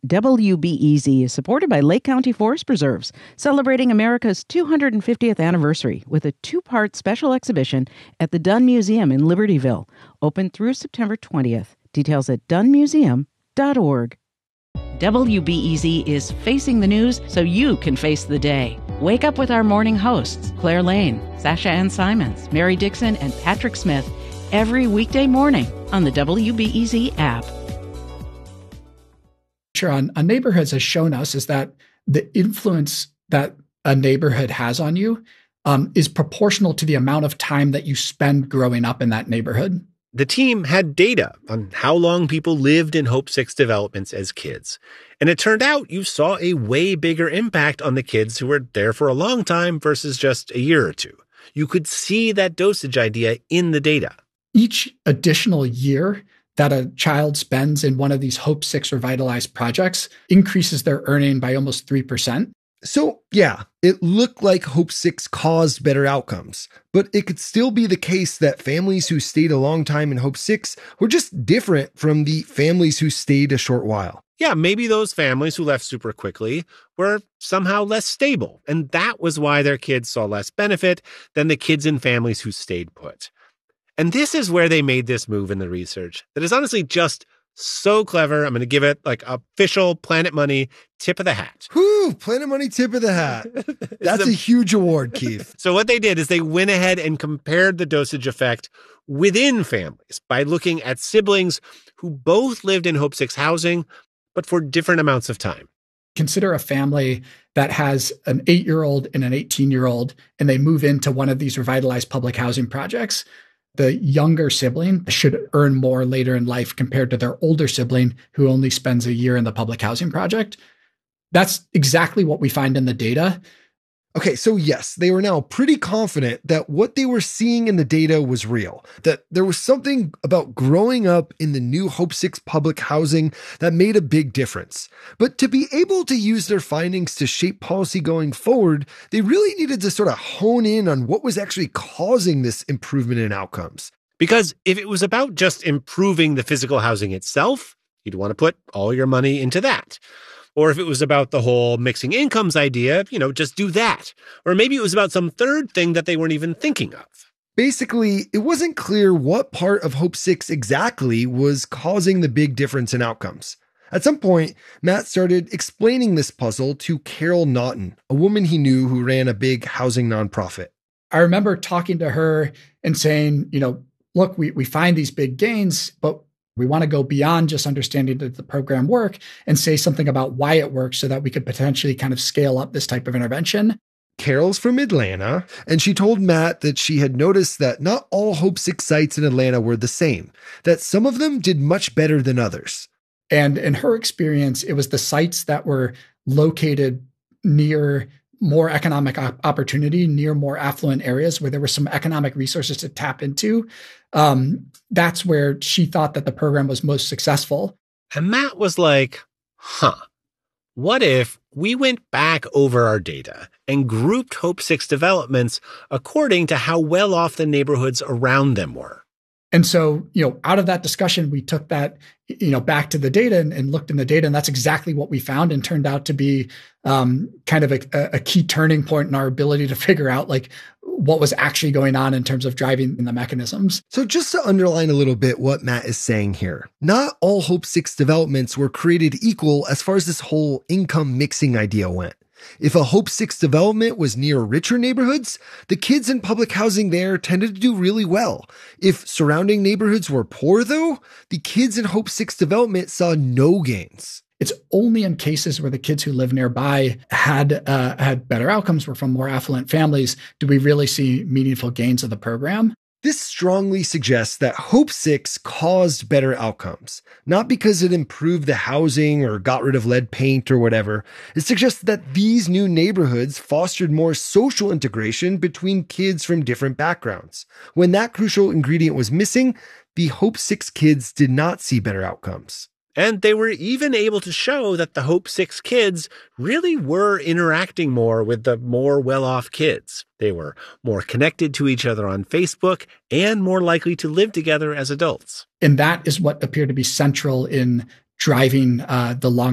WBEZ is supported by Lake County Forest Preserves, celebrating America's 250th anniversary with a two-part special exhibition at the Dunn Museum in Libertyville, open through September 20th. Details at dunnmuseum.org. WBEZ is facing the news so you can face the day. Wake up with our morning hosts, Claire Lane, Sasha Ann Simons, Mary Dixon, and Patrick Smith, every weekday morning on the WBEZ app. On neighborhoods has shown us is that the influence that a neighborhood has on you is proportional to the amount of time that you spend growing up in that neighborhood. The team had data on how long people lived in Hope 6 developments as kids. And it turned out you saw a way bigger impact on the kids who were there for a long time versus just a year or two. You could see that dosage idea in the data. Each additional year that a child spends in one of these Hope 6 revitalized projects increases their earning by almost 3%. So, yeah, it looked like Hope 6 caused better outcomes, but it could still be the case that families who stayed a long time in Hope 6 were just different from the families who stayed a short while. Yeah, maybe those families who left super quickly were somehow less stable, and that was why their kids saw less benefit than the kids in families who stayed put. And this is where they made this move in the research that is honestly just so clever. I'm going to give it like official Planet Money tip of the hat. Whoo, Planet Money tip of the hat. That's a huge award, Keith. So what they did is they went ahead and compared the dosage effect within families by looking at siblings who both lived in Hope 6 housing, but for different amounts of time. Consider a family that has an 8-year-old and an 18-year-old, and they move into one of these revitalized public housing projects. The younger sibling should earn more later in life compared to their older sibling who only spends a year in the public housing project. That's exactly what we find in the data. Okay, so yes, they were now pretty confident that what they were seeing in the data was real, that there was something about growing up in the new Hope 6 public housing that made a big difference. But to be able to use their findings to shape policy going forward, they really needed to sort of hone in on what was actually causing this improvement in outcomes. Because if it was about just improving the physical housing itself, you'd want to put all your money into that. Or if it was about the whole mixing incomes idea, just do that. Or maybe it was about some third thing that they weren't even thinking of. Basically, it wasn't clear what part of Hope 6 exactly was causing the big difference in outcomes. At some point, Matt started explaining this puzzle to Carol Naughton, a woman he knew who ran a big housing nonprofit. I remember talking to her and saying, look, we find these big gains, but we want to go beyond just understanding that the program work and say something about why it works so that we could potentially kind of scale up this type of intervention. Carol's from Atlanta, and she told Matt that she had noticed that not all Hope 6 sites in Atlanta were the same, that some of them did much better than others. And in her experience, it was the sites that were located near more economic opportunity, near more affluent areas where there were some economic resources to tap into. That's where she thought that the program was most successful. And Matt was like, what if we went back over our data and grouped Hope 6 developments according to how well off the neighborhoods around them were? And so, out of that discussion, we took that, back to the data and looked in the data. And that's exactly what we found and turned out to be kind of a key turning point in our ability to figure out what was actually going on in terms of driving the mechanisms. So just to underline a little bit what Matt is saying here, not all Hope 6 developments were created equal as far as this whole income mixing idea went. If a Hope 6 development was near richer neighborhoods, the kids in public housing there tended to do really well. If surrounding neighborhoods were poor, though, the kids in Hope 6 development saw no gains. It's only in cases where the kids who live nearby had better outcomes, were from more affluent families, do we really see meaningful gains of the program. This strongly suggests that Hope 6 caused better outcomes, not because it improved the housing or got rid of lead paint or whatever. It suggests that these new neighborhoods fostered more social integration between kids from different backgrounds. When that crucial ingredient was missing, the Hope 6 kids did not see better outcomes. And they were even able to show that the Hope 6 kids really were interacting more with the more well-off kids. They were more connected to each other on Facebook and more likely to live together as adults. And that is what appeared to be central in driving the long